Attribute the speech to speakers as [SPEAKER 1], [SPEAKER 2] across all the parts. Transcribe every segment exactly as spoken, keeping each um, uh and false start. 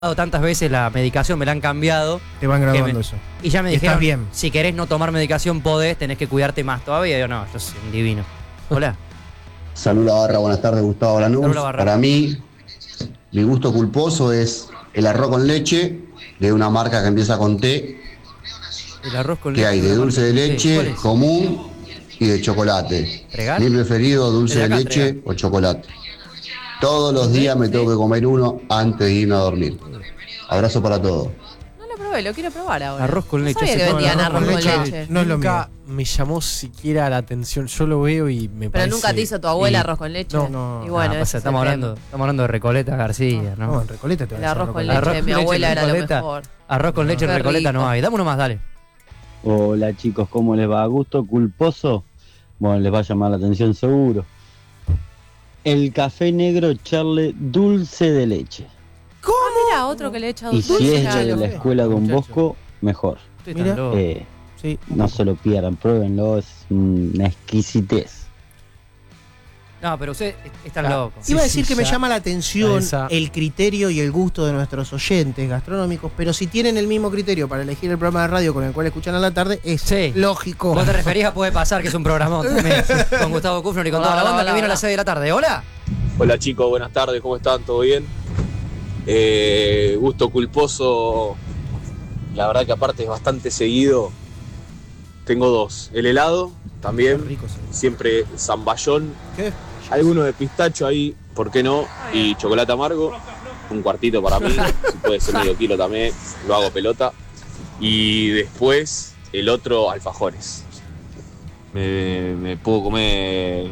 [SPEAKER 1] tantas veces la medicación, me la han cambiado.
[SPEAKER 2] Te van graduando
[SPEAKER 1] me,
[SPEAKER 2] eso.
[SPEAKER 1] Y ya me
[SPEAKER 2] y
[SPEAKER 1] dijeron,
[SPEAKER 2] bien.
[SPEAKER 1] si querés no tomar medicación podés, tenés que cuidarte más todavía. Yo no, yo soy un divino. Hola.
[SPEAKER 3] Salud la barra, buenas tardes, Gustavo Lanús. Para mí, mi gusto culposo es el arroz con leche de una marca que empieza con T.
[SPEAKER 1] El arroz con
[SPEAKER 3] leche. Que hay de dulce de leche, común y de chocolate.
[SPEAKER 1] ¿Regal?
[SPEAKER 3] Mi preferido, dulce de,
[SPEAKER 1] de acá,
[SPEAKER 3] leche
[SPEAKER 1] Regal.
[SPEAKER 3] o chocolate. Todos los días me tengo que comer uno antes de irme a dormir. Abrazo para todos.
[SPEAKER 4] No lo probé, lo quiero probar ahora.
[SPEAKER 1] Arroz con leche.
[SPEAKER 4] No sabía que vendían arroz con leche.
[SPEAKER 2] leche. No es lo
[SPEAKER 5] Nunca
[SPEAKER 2] mío.
[SPEAKER 5] me llamó siquiera la atención. Yo lo veo y me
[SPEAKER 4] Pero
[SPEAKER 5] parece...
[SPEAKER 4] nunca te hizo tu abuela
[SPEAKER 5] y-
[SPEAKER 4] arroz con leche.
[SPEAKER 5] No,
[SPEAKER 2] no.
[SPEAKER 4] Y bueno,
[SPEAKER 1] Ah,
[SPEAKER 4] ese
[SPEAKER 1] pasa,
[SPEAKER 4] es
[SPEAKER 1] estamos,
[SPEAKER 4] el
[SPEAKER 1] hablando, estamos hablando de Recoleta García, ¿no?
[SPEAKER 2] No, en Recoleta te
[SPEAKER 4] tema.
[SPEAKER 2] van a
[SPEAKER 4] El
[SPEAKER 2] hacer
[SPEAKER 4] arroz con
[SPEAKER 2] Recoleta.
[SPEAKER 4] leche
[SPEAKER 1] Arroz
[SPEAKER 4] de
[SPEAKER 1] con
[SPEAKER 4] mi
[SPEAKER 1] leche
[SPEAKER 4] abuela
[SPEAKER 1] en
[SPEAKER 4] era lo
[SPEAKER 1] Recoleta.
[SPEAKER 4] mejor.
[SPEAKER 1] Arroz con leche en
[SPEAKER 4] Qué
[SPEAKER 1] Recoleta no
[SPEAKER 4] rico.
[SPEAKER 1] hay. Dame uno más, dale.
[SPEAKER 6] Hola chicos, ¿cómo les va? ¿Gusto culposo? Bueno, les va a llamar la atención seguro. El café negro Charle dulce de leche.
[SPEAKER 4] ¿Cómo? Mira, otro que le echa
[SPEAKER 6] Y
[SPEAKER 4] dulce.
[SPEAKER 6] si es
[SPEAKER 4] Claro.
[SPEAKER 6] de la escuela Don
[SPEAKER 2] Muchacho.
[SPEAKER 6] Bosco, mejor.
[SPEAKER 1] Estoy
[SPEAKER 2] Mira.
[SPEAKER 1] tan loco.
[SPEAKER 6] Eh,
[SPEAKER 2] Sí.
[SPEAKER 6] no se lo pierdan, pruébenlo, es una exquisitez.
[SPEAKER 1] No, pero usted es tan
[SPEAKER 5] Ah,
[SPEAKER 1] loco.
[SPEAKER 5] sí.
[SPEAKER 2] Iba a decir que me
[SPEAKER 5] ya.
[SPEAKER 2] llama la atención
[SPEAKER 5] Esa.
[SPEAKER 2] el criterio y el gusto de nuestros oyentes gastronómicos, pero si tienen el mismo criterio para elegir el programa de radio con el cual escuchan a la tarde, es
[SPEAKER 1] Sí.
[SPEAKER 2] lógico.
[SPEAKER 1] Vos te referís a Puede Pasar, que es un programón también, con Gustavo Kufner y con toda la
[SPEAKER 4] Hola,
[SPEAKER 1] banda
[SPEAKER 4] hola,
[SPEAKER 1] que vino a
[SPEAKER 4] hola.
[SPEAKER 1] las seis de la tarde. ¿Hola?
[SPEAKER 7] Hola chicos, buenas tardes, ¿cómo están? ¿Todo bien? Eh, gusto culposo, la verdad que aparte es bastante seguido. Tengo dos, el helado también,
[SPEAKER 2] Rico, sí.
[SPEAKER 7] siempre zamballón,
[SPEAKER 2] ¿Qué?
[SPEAKER 7] alguno de pistacho ahí, ¿por qué no? Y chocolate amargo, un cuartito para mí, si puede ser medio kilo también, lo hago pelota. Y después el otro, alfajores. Me, me puedo comer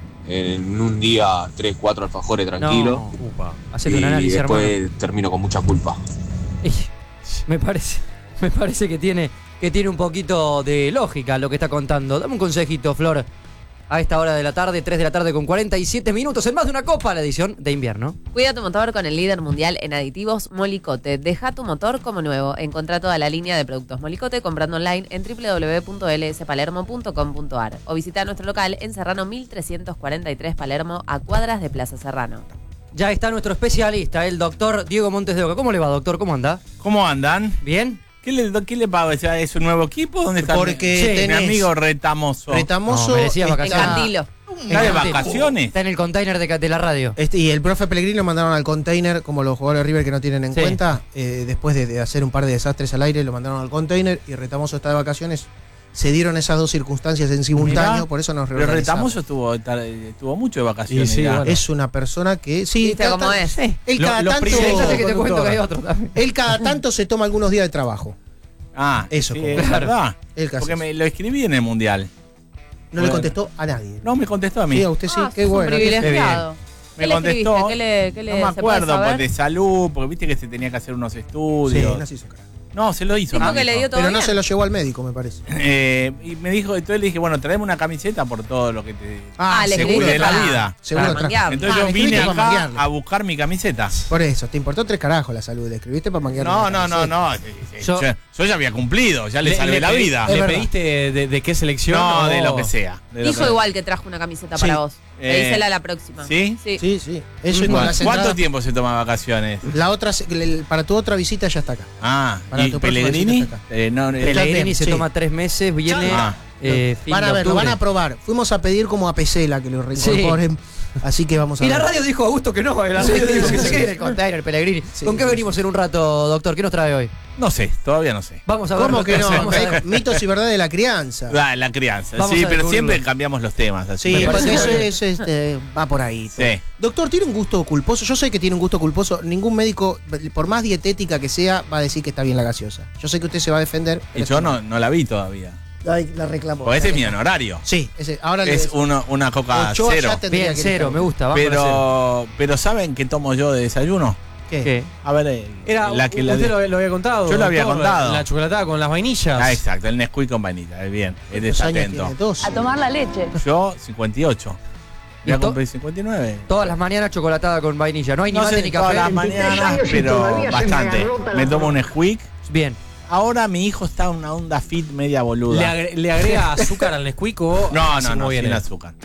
[SPEAKER 7] en un día tres, cuatro alfajores tranquilo.
[SPEAKER 1] No.
[SPEAKER 5] Upa.
[SPEAKER 1] Hacete un
[SPEAKER 7] Y
[SPEAKER 1] análisis,
[SPEAKER 7] después
[SPEAKER 1] hermano.
[SPEAKER 7] termino con mucha culpa.
[SPEAKER 1] Ey, Me parece, me parece que tiene, que tiene un poquito de lógica lo que está contando. Dame un consejito, Flor. A esta hora de la tarde, tres de la tarde con cuarenta y siete minutos, en más de una copa, la edición de invierno.
[SPEAKER 4] Cuida tu motor con el líder mundial en aditivos Molicote. Deja tu motor como nuevo. Encontrá toda la línea de productos Molicote comprando online en doble u doble u doble u punto l s palermo punto com punto a r o visita nuestro local en Serrano mil trescientos cuarenta y tres Palermo, a cuadras de Plaza Serrano.
[SPEAKER 1] Ya está nuestro especialista, el doctor Diego Montes de Oca. ¿Cómo le va, doctor? ¿Cómo anda?
[SPEAKER 8] ¿Cómo andan?
[SPEAKER 1] ¿Bien?
[SPEAKER 8] ¿Qué le, qué le pago? ¿Es un nuevo equipo? ¿Dónde está
[SPEAKER 2] Porque
[SPEAKER 8] mi, mi
[SPEAKER 2] tenés-
[SPEAKER 8] amigo Retamoso?
[SPEAKER 2] Retamoso.
[SPEAKER 1] No, merecía
[SPEAKER 2] está-
[SPEAKER 1] vacaciones.
[SPEAKER 4] Cantilo.
[SPEAKER 8] ¿Está de vacaciones?
[SPEAKER 1] Está en el container de, de la radio.
[SPEAKER 2] Este, y el profe Pellegrini lo mandaron al container, como los jugadores de River que no tienen en
[SPEAKER 1] Sí.
[SPEAKER 2] cuenta. Eh, después de, de hacer un par de desastres al aire, lo mandaron al container y Retamoso está de vacaciones. Se dieron esas dos circunstancias en simultáneo,
[SPEAKER 8] Mirá,
[SPEAKER 2] por eso nos
[SPEAKER 8] Pero
[SPEAKER 2] reorganizamos.
[SPEAKER 8] Retamoso estuvo, estuvo mucho de vacaciones.
[SPEAKER 5] Y sí,
[SPEAKER 8] ya.
[SPEAKER 5] bueno.
[SPEAKER 2] Es una persona que. Sí,
[SPEAKER 4] ¿Viste
[SPEAKER 2] cada
[SPEAKER 4] cómo
[SPEAKER 2] tan-
[SPEAKER 4] es?
[SPEAKER 2] Él
[SPEAKER 5] Lo-
[SPEAKER 2] cada
[SPEAKER 5] los
[SPEAKER 2] tanto.
[SPEAKER 5] privilegios
[SPEAKER 1] Fíjate que te
[SPEAKER 5] conductora.
[SPEAKER 1] cuento que hay otro también.
[SPEAKER 2] Él cada tanto se toma algunos días de trabajo.
[SPEAKER 8] Ah,
[SPEAKER 2] Eso,
[SPEAKER 8] sí,
[SPEAKER 2] como-
[SPEAKER 8] es
[SPEAKER 1] claro.
[SPEAKER 8] verdad.
[SPEAKER 2] Él casi
[SPEAKER 8] Porque
[SPEAKER 2] es.
[SPEAKER 8] me lo escribí en el Mundial.
[SPEAKER 2] No le contestó a nadie.
[SPEAKER 8] No, me contestó a mí.
[SPEAKER 2] Sí, a usted sí,
[SPEAKER 4] Ah,
[SPEAKER 2] qué
[SPEAKER 4] sos un
[SPEAKER 2] bueno.
[SPEAKER 4] privilegiado.
[SPEAKER 8] Me
[SPEAKER 4] ¿Qué le
[SPEAKER 8] contestó.
[SPEAKER 4] escribiste? ¿Qué le, qué le,
[SPEAKER 8] No me
[SPEAKER 4] se puede
[SPEAKER 8] acuerdo,
[SPEAKER 4] saber?
[SPEAKER 8] pues de salud, porque viste que se tenía que hacer unos
[SPEAKER 2] Sí,
[SPEAKER 8] estudios.
[SPEAKER 2] no se hizo cara.
[SPEAKER 8] No, se lo hizo.
[SPEAKER 4] Dijo
[SPEAKER 8] me
[SPEAKER 4] que le
[SPEAKER 8] dijo.
[SPEAKER 4] dio todo
[SPEAKER 2] Pero no
[SPEAKER 4] bien.
[SPEAKER 2] se lo llevó al médico, me parece.
[SPEAKER 8] Eh, y me dijo, entonces le dije, bueno, traeme una camiseta por todo lo que te...
[SPEAKER 4] Ah, le
[SPEAKER 8] seguro
[SPEAKER 4] escribiste
[SPEAKER 8] de la
[SPEAKER 4] para-
[SPEAKER 8] vida.
[SPEAKER 2] Seguro
[SPEAKER 4] para
[SPEAKER 2] trajo.
[SPEAKER 4] manguearlo.
[SPEAKER 8] Entonces
[SPEAKER 2] Ah,
[SPEAKER 8] yo
[SPEAKER 2] me
[SPEAKER 8] vine
[SPEAKER 2] escribiste para
[SPEAKER 8] acá
[SPEAKER 2] manguearle.
[SPEAKER 8] a buscar mi camiseta.
[SPEAKER 2] Por eso, te importó tres carajos la salud. Le escribiste para manguear.
[SPEAKER 8] No, no, no, no. sí, sí,
[SPEAKER 1] Yo-
[SPEAKER 8] Yo, yo ya había cumplido, ya le, salvé la
[SPEAKER 5] pedí-
[SPEAKER 8] vida.
[SPEAKER 2] Es
[SPEAKER 5] ¿Le
[SPEAKER 2] verdad.
[SPEAKER 5] pediste de, de qué selección?
[SPEAKER 8] No,
[SPEAKER 5] o-
[SPEAKER 8] de lo que sea. de lo
[SPEAKER 4] Dijo
[SPEAKER 8] que-
[SPEAKER 4] igual que trajo una camiseta
[SPEAKER 2] Sí.
[SPEAKER 4] para vos.
[SPEAKER 8] Eh,
[SPEAKER 4] Pedísela la próxima.
[SPEAKER 8] ¿sí?
[SPEAKER 4] Sí.
[SPEAKER 2] Sí, sí. Eso y con
[SPEAKER 8] ¿Cuánto,
[SPEAKER 2] las
[SPEAKER 8] cuánto
[SPEAKER 2] entradas.
[SPEAKER 8] tiempo se toma vacaciones?
[SPEAKER 2] La otra, se- el- para tu otra visita ya está acá.
[SPEAKER 8] Ah,
[SPEAKER 2] Para
[SPEAKER 8] ¿y
[SPEAKER 2] tu próxima
[SPEAKER 8] Pellegrini?
[SPEAKER 2] visita está acá.
[SPEAKER 8] Eh, no, eh,
[SPEAKER 1] Pellegrini se
[SPEAKER 2] sí.
[SPEAKER 1] toma tres meses, viene
[SPEAKER 8] Ah.
[SPEAKER 1] eh, fin
[SPEAKER 2] Van a
[SPEAKER 1] de
[SPEAKER 2] ver, lo
[SPEAKER 1] octubre.
[SPEAKER 2] van a probar. Fuimos a pedir como a Pesela que lo reincorporen. Así que vamos a
[SPEAKER 1] Y
[SPEAKER 2] ver.
[SPEAKER 1] la radio dijo a gusto que no, la
[SPEAKER 2] Sí,
[SPEAKER 1] radio dijo
[SPEAKER 2] sí,
[SPEAKER 1] que se
[SPEAKER 2] sí.
[SPEAKER 1] quede en el container, Pellegrini.
[SPEAKER 2] Sí,
[SPEAKER 1] ¿Con qué
[SPEAKER 2] sí,
[SPEAKER 1] venimos en un rato, doctor? ¿Qué nos trae hoy?
[SPEAKER 8] no sé, todavía no sé.
[SPEAKER 1] Vamos a ver.
[SPEAKER 2] ¿Cómo
[SPEAKER 1] lo
[SPEAKER 2] que no?
[SPEAKER 1] hacemos.
[SPEAKER 2] Hay mitos y verdades de la crianza.
[SPEAKER 8] La, la crianza,
[SPEAKER 1] Vamos
[SPEAKER 8] sí,
[SPEAKER 1] a
[SPEAKER 8] pero
[SPEAKER 1] descubrirlo.
[SPEAKER 8] siempre cambiamos los temas. Así
[SPEAKER 2] Sí,
[SPEAKER 8] me
[SPEAKER 2] porque
[SPEAKER 8] parece
[SPEAKER 2] eso,
[SPEAKER 8] muy bien.
[SPEAKER 2] eso, este, va por ahí.
[SPEAKER 8] Sí.
[SPEAKER 2] Doctor, ¿tiene un gusto culposo? Yo sé que tiene un gusto culposo. Ningún médico, por más dietética que sea, va a decir que está bien la gaseosa. Yo sé que usted se va a defender.
[SPEAKER 8] Y
[SPEAKER 2] pero
[SPEAKER 8] yo
[SPEAKER 2] eso
[SPEAKER 8] no, no la vi todavía.
[SPEAKER 2] Ay, la reclamo.
[SPEAKER 8] Porque ese es mi honorario.
[SPEAKER 2] Sí, ese, ahora le
[SPEAKER 8] Es uno, una coca
[SPEAKER 2] Ochoa
[SPEAKER 8] cero.
[SPEAKER 2] ya tendría
[SPEAKER 1] Bien,
[SPEAKER 2] que
[SPEAKER 1] cero,
[SPEAKER 2] estar.
[SPEAKER 1] me gusta. Vamos a cero.
[SPEAKER 8] Pero, pero ¿saben qué tomo yo de desayuno?
[SPEAKER 2] ¿Qué?
[SPEAKER 1] ¿Qué?
[SPEAKER 8] A ver, eh,
[SPEAKER 5] Era,
[SPEAKER 8] la que la
[SPEAKER 5] usted
[SPEAKER 8] de-
[SPEAKER 5] lo, lo había contado.
[SPEAKER 8] Yo lo había
[SPEAKER 5] doctor,
[SPEAKER 8] contado.
[SPEAKER 5] La chocolatada con las vainillas.
[SPEAKER 8] Ah, exacto, el Nesquik con vainilla, es bien, es
[SPEAKER 2] ¿Cuántos años
[SPEAKER 8] desatento.
[SPEAKER 2] tiene? doce.
[SPEAKER 9] A tomar la leche.
[SPEAKER 8] Yo, cincuenta y ocho. Ya
[SPEAKER 1] ¿Y to-
[SPEAKER 8] compré cincuenta y nueve.
[SPEAKER 1] Todas las mañanas chocolatada con vainilla. No hay ni
[SPEAKER 8] No
[SPEAKER 1] mate
[SPEAKER 8] sé
[SPEAKER 1] ni
[SPEAKER 8] todas
[SPEAKER 1] café.
[SPEAKER 8] las mañanas, pero bastante. Me tomo un Nesquik.
[SPEAKER 1] Bien.
[SPEAKER 8] Ahora mi hijo está en una onda fit media boluda.
[SPEAKER 5] ¿Le, agre- le agrega azúcar al Nesquik o
[SPEAKER 8] No,
[SPEAKER 5] así
[SPEAKER 8] no,
[SPEAKER 5] como
[SPEAKER 8] no,
[SPEAKER 5] viene?
[SPEAKER 8] sin azúcar.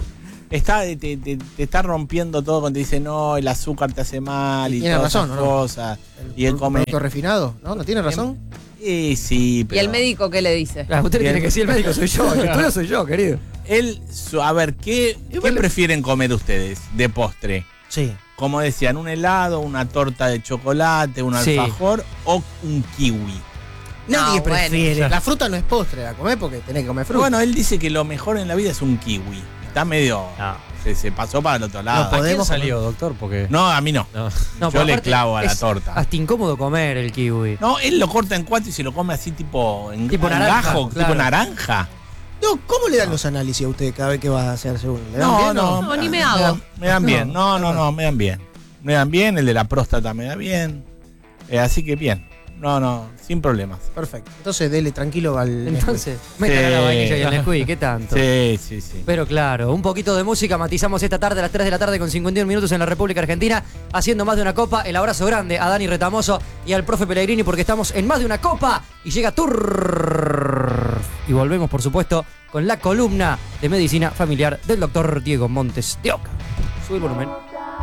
[SPEAKER 8] está, te, te- te está rompiendo todo cuando te dice no, el azúcar te hace mal y,
[SPEAKER 2] Y tiene
[SPEAKER 8] todas
[SPEAKER 2] razón,
[SPEAKER 8] esas
[SPEAKER 2] ¿no?
[SPEAKER 8] cosas. Y él come.
[SPEAKER 2] Producto refinado, ¿no? ¿No tiene razón?
[SPEAKER 8] Sí, sí, pero.
[SPEAKER 4] ¿Y el médico qué le dice?
[SPEAKER 1] Ah, usted le
[SPEAKER 8] Bien.
[SPEAKER 1] tiene que decir el médico, soy yo. El estudio soy yo, querido.
[SPEAKER 8] Él, su- a ver, ¿qué, ¿qué
[SPEAKER 1] Igual-
[SPEAKER 8] prefieren comer ustedes de postre?
[SPEAKER 2] Sí.
[SPEAKER 8] Como decían, un helado, una torta de chocolate, un
[SPEAKER 1] Sí.
[SPEAKER 8] alfajor o un kiwi.
[SPEAKER 2] Nadie
[SPEAKER 4] No, bueno.
[SPEAKER 2] prefiere. La fruta no es postre, la comés porque tenés que comer fruta.
[SPEAKER 8] Bueno, él dice que lo mejor en la vida es un kiwi. Está medio.
[SPEAKER 5] No.
[SPEAKER 8] Se, se pasó para el otro lado.
[SPEAKER 2] No
[SPEAKER 5] ¿A quién
[SPEAKER 2] podemos
[SPEAKER 5] salió, doctor? Porque.
[SPEAKER 8] No, a mí no.
[SPEAKER 5] No.
[SPEAKER 1] No,
[SPEAKER 8] Yo
[SPEAKER 1] pero
[SPEAKER 8] le
[SPEAKER 1] aparte
[SPEAKER 8] clavo a la
[SPEAKER 1] es
[SPEAKER 8] torta.
[SPEAKER 1] Hasta incómodo comer el kiwi.
[SPEAKER 8] No, él lo corta en cuatro y se lo come así tipo en
[SPEAKER 1] Tipo
[SPEAKER 8] en
[SPEAKER 1] naranja,
[SPEAKER 8] gajo,
[SPEAKER 1] claro.
[SPEAKER 8] tipo naranja.
[SPEAKER 2] No, ¿cómo le dan los análisis a usted cada vez que va a hacerse uno? ¿Le dan
[SPEAKER 8] No,
[SPEAKER 2] bien,
[SPEAKER 8] no,
[SPEAKER 4] No, ni me
[SPEAKER 8] me
[SPEAKER 4] hago.
[SPEAKER 8] dan- Me dan bien. No, no, no, me dan bien. Me dan bien, el de la próstata me da bien. Eh, así que bien. No, no, sin problemas.
[SPEAKER 2] Perfecto. Entonces dele tranquilo al.
[SPEAKER 1] Entonces, metan a la vainilla y al Nesquik, ¿qué tanto?
[SPEAKER 8] Sí, sí, sí.
[SPEAKER 1] Pero claro, un poquito de música, matizamos esta tarde a las tres de la tarde con cincuenta y un minutos en la República Argentina, haciendo más de una copa. El abrazo grande a Dani Retamoso y al profe Pellegrini porque estamos en más de una copa y llega Tour. Y volvemos, por supuesto, con la columna de medicina familiar del doctor Diego Montes de Oca. Sube el volumen.